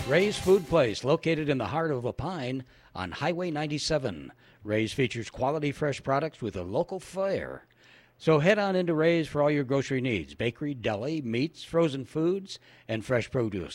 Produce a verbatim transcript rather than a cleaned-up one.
Ray's Food Place, located in the heart of Lapine on Highway ninety-seven. Ray's features quality fresh products with a local flair. So head on into Ray's for all your grocery needs: bakery, deli, meats, frozen foods, and fresh produce.